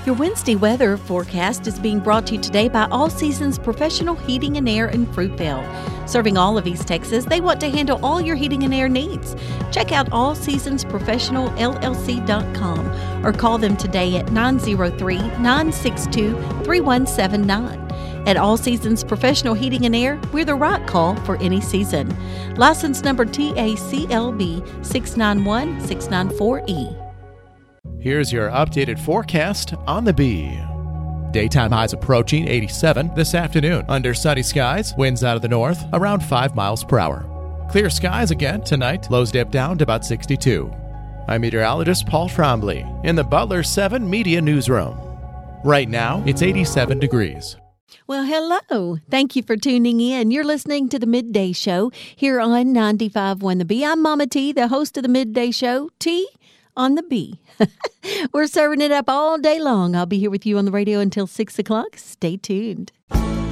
Your Wednesday weather forecast is being brought to you today by All Seasons Professional Heating and Air in Fruitvale. Serving all of East Texas, they want to handle all your heating and air needs. Check out allseasonsprofessionalllc.com or call them today at 903-962-3179. At All Seasons Professional Heating and Air, we're the right call for any season. License number TACLB 691694E. Here's your updated forecast on the Bee. Daytime highs approaching 87 this afternoon. Under sunny skies, winds out of the north around 5 miles per hour. Clear skies again tonight. Lows dip down to about 62. I'm meteorologist Paul Trombley in the Butler 7 Media Newsroom. Right now, it's 87 degrees. Well, hello. Thank you for tuning in. You're listening to the Midday Show here on 95.1 The Bee. I'm Mama T, the host of the Midday Show. T on the Bee. We're serving it up all day long. I'll be here with you on the radio until 6 o'clock. Stay tuned.